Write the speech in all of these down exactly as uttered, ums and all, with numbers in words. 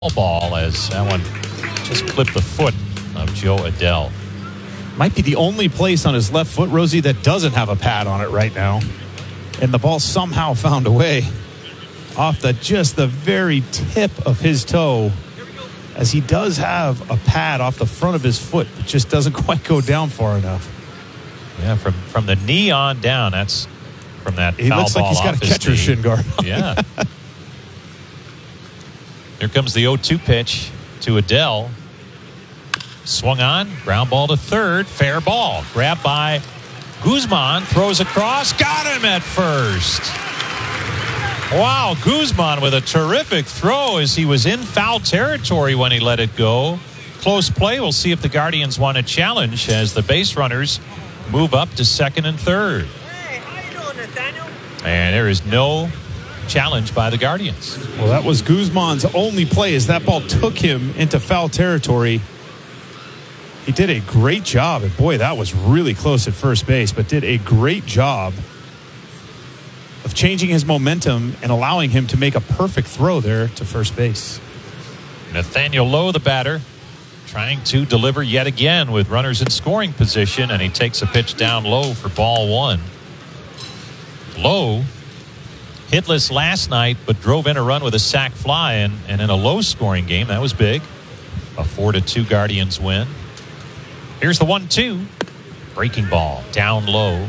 ball as that one just clipped the foot of Jo Adell. Might be the only place on his left foot, Rosie, that doesn't have a pad on it right now. And the ball somehow found a way off the just the very tip of his toe, as he does have a pad off the front of his foot. It just doesn't quite go down far enough. Yeah, from, from the knee on down, that's from that he foul looks ball like he's got off a his catcher's knee. shin guard. Yeah. Here comes the oh two pitch to Adell. Swung on, ground ball to third, fair ball. Grabbed by Guzman, throws across, got him at first. Wow, Guzman with a terrific throw as he was in foul territory when he let it go. Close play. We'll see if the Guardians want a challenge as the base runners move up to second and third. Hey, how you doing, Nathaniel? And there is no challenge by the Guardians. Well, that was Guzman's only play as that ball took him into foul territory. He did a great job, and boy, that was really close at first base, but did a great job of changing his momentum and allowing him to make a perfect throw there to first base. Nathaniel Lowe, the batter, trying to deliver yet again with runners in scoring position, and he takes a pitch down low for ball one. Lowe hitless last night, but drove in a run with a sac fly, and, and in a low-scoring game, that was big. A four to two Guardians win. Here's the one two. Breaking ball down low.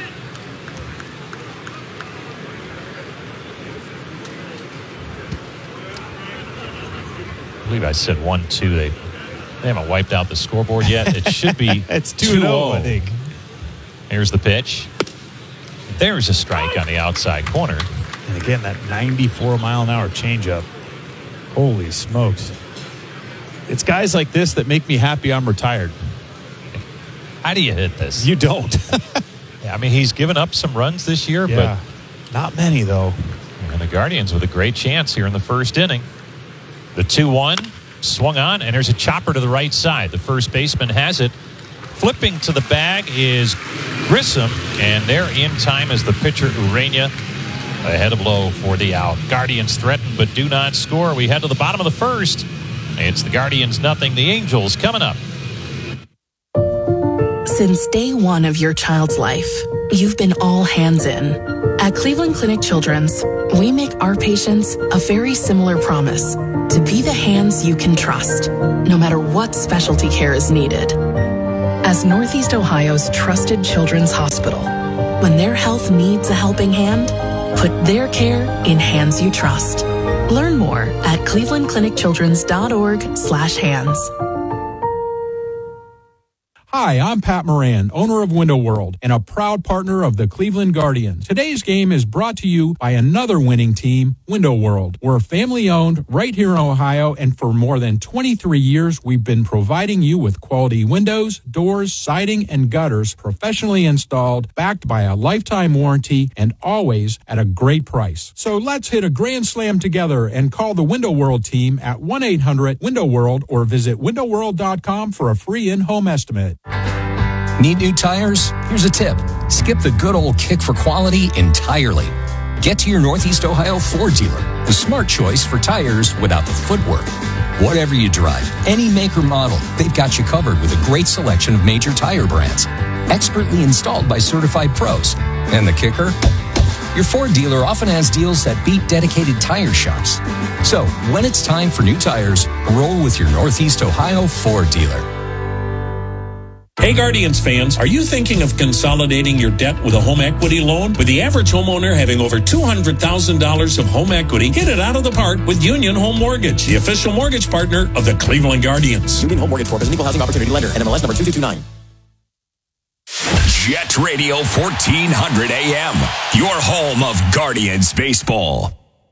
I believe I said one two. They, they haven't wiped out the scoreboard yet. It should be it's two oh, I think. Here's the pitch. There's a strike on the outside corner. And again, that ninety-four mile an hour changeup. Holy smokes. It's guys like this that make me happy I'm retired. How do you hit this? You don't. Yeah, I mean, he's given up some runs this year, yeah, but not many, though. And the Guardians with a great chance here in the first inning. The two one swung on, and there's a chopper to the right side. The first baseman has it. Flipping to the bag is Grissom, and they're in time as the pitcher Urena ahead of Lowe for the out. Guardians threaten but do not score. We head to the bottom of the first. It's the Guardians nothing, the Angels coming up. Since day one of your child's life, you've been all hands in. At Cleveland Clinic Children's, we make our patients a very similar promise to be the hands you can trust, no matter what specialty care is needed. As Northeast Ohio's trusted children's hospital, when their health needs a helping hand, put their care in hands you trust. Learn more at cleveland clinic children's dot org slash hands. Hi, I'm Pat Moran, owner of Window World and a proud partner of the Cleveland Guardians. Today's game is brought to you by another winning team, Window World. We're family-owned right here in Ohio, and for more than twenty-three years, we've been providing you with quality windows, doors, siding, and gutters professionally installed, backed by a lifetime warranty, and always at a great price. So let's hit a grand slam together and call the Window World team at one eight hundred window world or visit window world dot com for a free in-home estimate. Need new tires? Here's a tip. Skip the good old kick for quality entirely. Get to your Northeast Ohio Ford dealer, the smart choice for tires without the footwork. Whatever you drive, any make or model, they've got you covered with a great selection of major tire brands. Expertly installed by certified pros. And the kicker? Your Ford dealer often has deals that beat dedicated tire shops. So, when it's time for new tires, roll with your Northeast Ohio Ford dealer. Hey Guardians fans, are you thinking of consolidating your debt with a home equity loan? With the average homeowner having over two hundred thousand dollars of home equity, hit it out of the park with Union Home Mortgage, the official mortgage partner of the Cleveland Guardians. Union Home Mortgage Corp is an equal housing opportunity lender, N M L S number two two two nine. Jet Radio fourteen hundred A M, your home of Guardians baseball.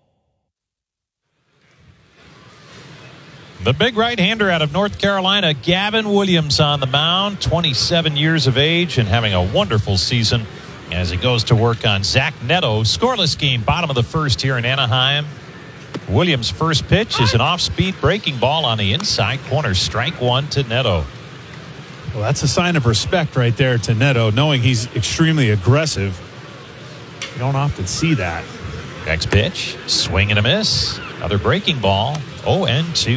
The big right-hander out of North Carolina, Gavin Williams on the mound, twenty-seven years of age and having a wonderful season as he goes to work on Zach Neto. Scoreless game, bottom of the first here in Anaheim. Williams' first pitch is an off-speed breaking ball on the inside corner. Strike one to Neto. Well, that's a sign of respect right there to Neto, knowing he's extremely aggressive. You don't often see that. Next pitch, swing and a miss. Another breaking ball. oh and two.